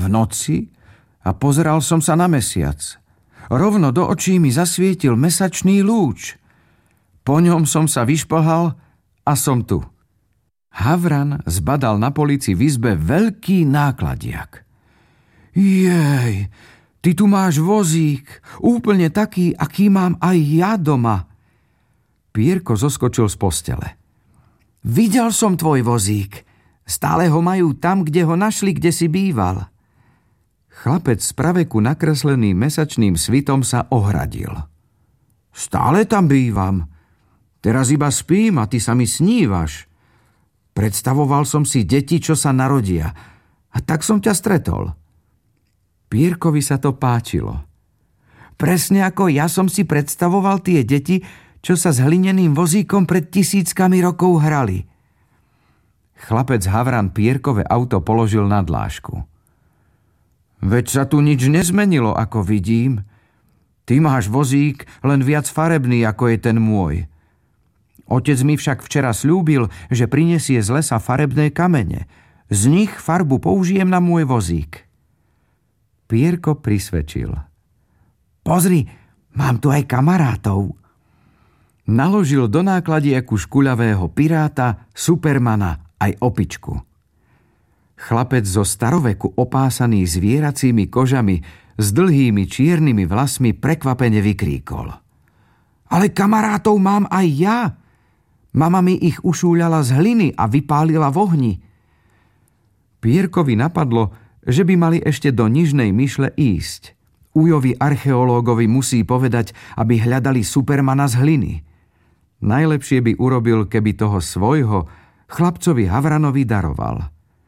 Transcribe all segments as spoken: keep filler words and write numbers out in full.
noci a pozeral som sa na mesiac. Rovno do očí mi zasvietil mesačný lúč. Po ňom som sa vyšplhal a som tu. Havran zbadal na polici v izbe veľký nákladiak. Jej, ty tu máš vozík, úplne taký, aký mám aj ja doma. Pierko zoskočil z postele. Videl som tvoj vozík. Stále ho majú tam, kde ho našli, kde si býval. Chlapec z praveku nakresleným mesačným svitom sa ohradil. Stále tam bývam. Teraz iba spím a ty sa mi snívaš. Predstavoval som si deti, čo sa narodia. A tak som ťa stretol. Pierkovi sa to páčilo. Presne ako ja som si predstavoval tie deti, čo sa s hlineným vozíkom pred tisíckami rokov hrali. Chlapec Havran Pierkové auto položil na dlášku. Veď sa tu nič nezmenilo, ako vidím. Ty máš vozík len viac farebný, ako je ten môj. Otec mi však včera sľúbil, že prinesie z lesa farebné kamene. Z nich farbu použijem na môj vozík. Pierko prisvedčil. Pozri, mám tu aj kamarátov. Naložil do nákladiaku škuľavého piráta, Supermana aj opičku. Chlapec zo staroveku opásaný zvieracími kožami s dlhými čiernymi vlasmi prekvapene vykríkol. Ale kamarátov mám aj ja. Mama mi ich ušúľala z hliny a vypálila v ohni. Pierkovi napadlo, že by mali ešte do Nižnej Myšle ísť. Ujovi archeológovi musí povedať, aby hľadali Supermana z hliny. Najlepšie by urobil, keby toho svojho chlapcovi Havranovi daroval.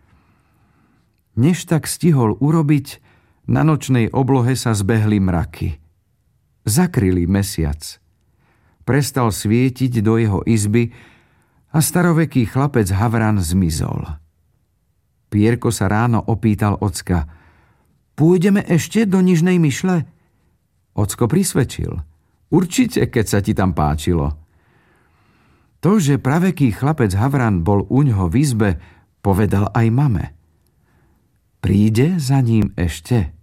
Než tak stihol urobiť, na nočnej oblohe sa zbehli mraky. Zakryli mesiac. Prestal svietiť do jeho izby a staroveký chlapec Havran zmizol. Pierko sa ráno opýtal ocka. Pôjdeme ešte do Nižnej Myšle? Ocko prisvedčil. Určite, keď sa ti tam páčilo. To, že praveký chlapec Havran bol uňho v izbe, povedal aj mame. Príde za ním ešte.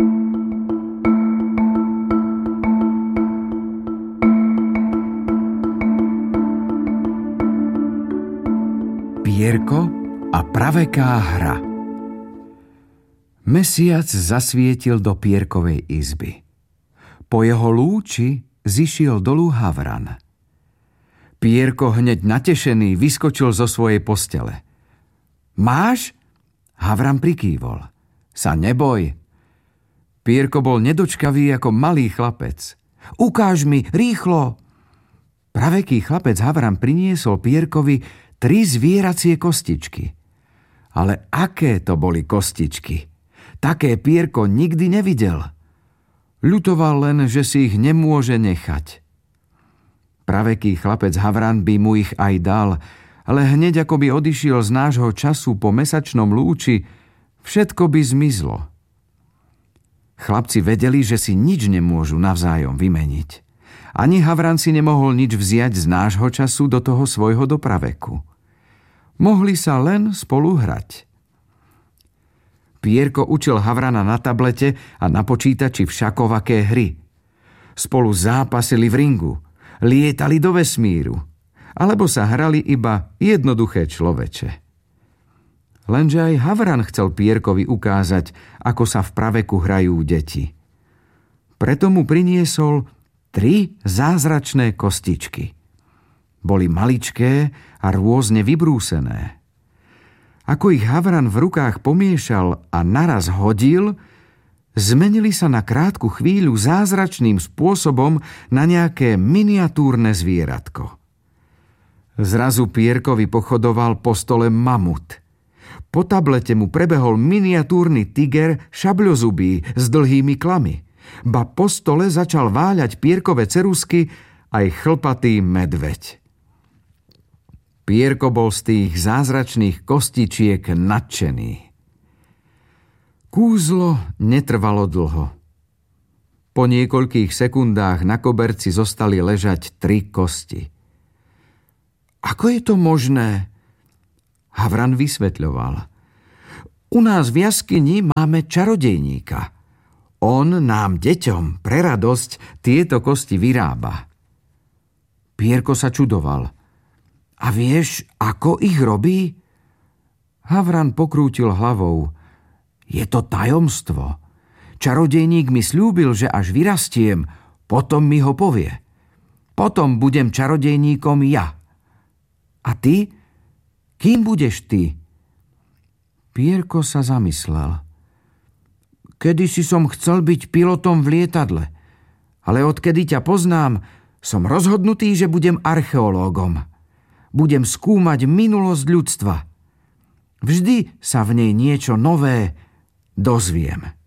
Pierko a praveká hra. Mesiac zasvietil do Pierkovej izby. Po jeho lúči zišiel dolu Havran. Pierko hneď natešený vyskočil zo svojej postele. Máš? Havran prikývol. Sa neboj. Pierko bol nedočkavý ako malý chlapec. Ukáž mi, rýchlo! Praveký chlapec Havran priniesol Pierkovi tri zvieracie kostičky. Ale aké to boli kostičky? Také Pierko nikdy nevidel. Ľutoval len, že si ich nemôže nechať. Praveký chlapec Havran by mu ich aj dal, ale hneď ako by odišiel z nášho času po mesačnom lúči, všetko by zmizlo. Chlapci vedeli, že si nič nemôžu navzájom vymeniť. Ani Havran si nemohol nič vziať z nášho času do toho svojho dopraveku. Mohli sa len spolu hrať. Pierko učil Havrana na tablete a na počítači všakovaké hry. Spolu zápasili v ringu, lietali do vesmíru, alebo sa hrali iba jednoduché človeče. Lenže aj Havran chcel Pierkovi ukázať, ako sa v praveku hrajú deti. Preto mu priniesol tri zázračné kostičky. Boli maličké a rôzne vybrúsené. Ako ich Havran v rukách pomiešal a naraz hodil, zmenili sa na krátku chvíľu zázračným spôsobom na nejaké miniatúrne zvieratko. Zrazu Pierkovi pochodoval po stole mamut. Po tablete mu prebehol miniatúrny tiger šabľozubý s dlhými klami. Ba po stole začal váľať Pierkove ceruzky aj chlpatý medveď. Pierko bol z tých zázračných kostičiek nadšený. Kúzlo netrvalo dlho. Po niekoľkých sekundách na koberci zostali ležať tri kosti. Ako je to možné? Havran vysvetľoval. U nás v jaskyni máme čarodejníka. On nám, deťom, pre radosť tieto kosti vyrába. Pierko sa čudoval. A vieš, ako ich robí? Havran pokrútil hlavou. Je to tajomstvo. Čarodejník mi sľúbil, že až vyrastiem, potom mi ho povie. Potom budem čarodejníkom ja. A ty? Kým budeš ty? Pierko sa zamyslel. Kedysi som chcel byť pilotom v lietadle, ale odkedy ťa poznám, som rozhodnutý, že budem archeológom. Budem skúmať minulosť ľudstva. Vždy sa v nej niečo nové dozviem.